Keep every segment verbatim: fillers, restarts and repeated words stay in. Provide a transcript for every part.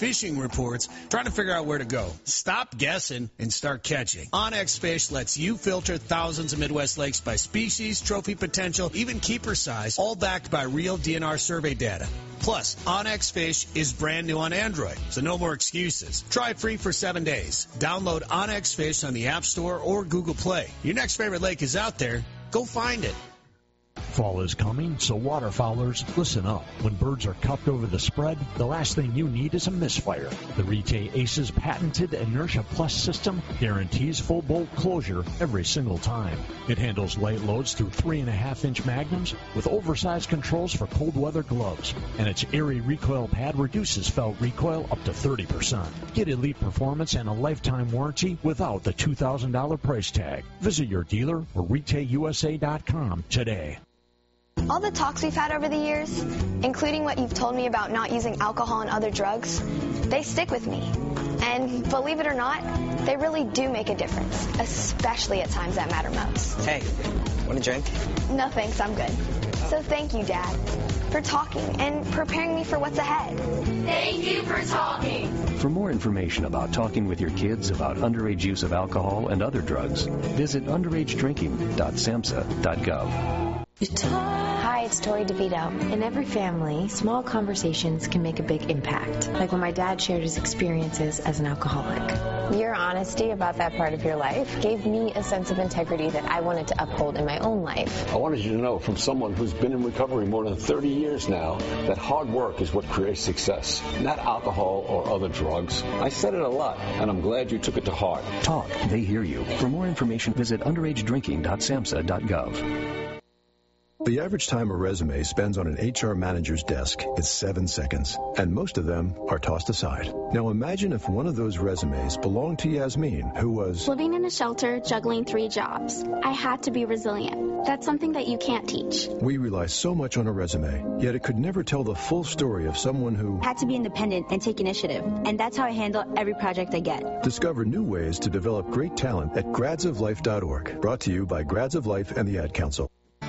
fishing reports, trying to figure out where to go. Stop guessing and start catching. OnX Fish lets you filter thousands of Midwest lakes by species, trophy potential, even keeper size, all backed by real D N R survey data. Plus, OnX Fish is brand new on Android, so no more excuses. Try free for seven days. Download OnX Fish on the App Store or Google Play. Your next favorite lake is out there. Go find it. Fall is coming, so waterfowlers, listen up. When birds are cupped over the spread, the last thing you need is a misfire. The Rite Aces patented Inertia Plus system guarantees full bolt closure every single time. It handles light loads through three and a half inch magnums with oversized controls for cold weather gloves. And its airy recoil pad reduces felt recoil up to thirty percent. Get elite performance and a lifetime warranty without the two thousand dollars price tag. Visit your dealer or retail U S A dot com today. All the talks we've had over the years, including what you've told me about not using alcohol and other drugs, they stick with me. And believe it or not, they really do make a difference, especially at times that matter most. Hey, want a drink? No thanks, I'm good. So thank you, Dad, for talking and preparing me for what's ahead. Thank you for talking. For more information about talking with your kids about underage use of alcohol and other drugs, visit underage drinking dot samhsa dot gov. Hi, it's Tori DeVito. In every family, small conversations can make a big impact, like when my dad shared his experiences as an alcoholic. Your honesty about that part of your life gave me a sense of integrity that I wanted to uphold in my own life. I wanted you to know from someone who's been in recovery more than thirty years now that hard work is what creates success, not alcohol or other drugs. I said it a lot, and I'm glad you took it to heart. Talk, they hear you. For more information, visit underage drinking dot samhsa dot gov. The average time a resume spends on an H R manager's desk is seven seconds, and most of them are tossed aside. Now imagine if one of those resumes belonged to Yasmin, who was living in a shelter, juggling three jobs. I had to be resilient. That's something that you can't teach. We rely so much on a resume, yet it could never tell the full story of someone who had to be independent and take initiative, and that's how I handle every project I get. Discover new ways to develop great talent at grads of life dot org. Brought to you by Grads of Life and the Ad Council.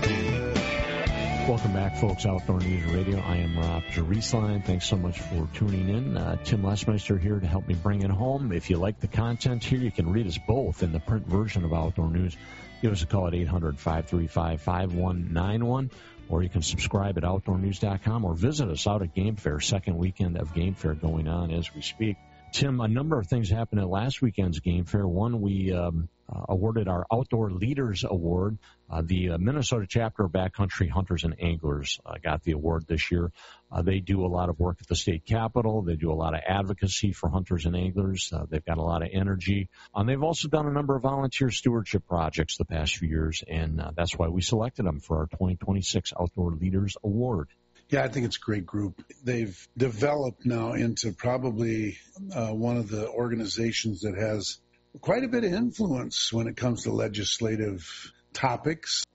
Welcome back, folks. Outdoor News Radio. I am Rob Jerusalem. Thanks so much for tuning in. Uh, Tim Lesmeister here to help me bring it home. If you like the content here, you can read us both in the print version of Outdoor News. Give us a call at eight hundred, five three five, five one nine one, or you can subscribe at outdoor news dot com or visit us out at Game Fair, second weekend of Game Fair going on as we speak. Tim, a number of things happened at last weekend's Game Fair. One, we um, uh, awarded our Outdoor Leaders Award. Uh, the uh, Minnesota chapter of Backcountry Hunters and Anglers uh, got the award this year. Uh, they do a lot of work at the state capitol. They do a lot of advocacy for hunters and anglers. Uh, they've got a lot of energy. Um, they've also done a number of volunteer stewardship projects the past few years, and uh, that's why we selected them for our twenty twenty-six Outdoor Leaders Award. Yeah, I think it's a great group. They've developed now into probably uh, one of the organizations that has quite a bit of influence when it comes to legislative topics.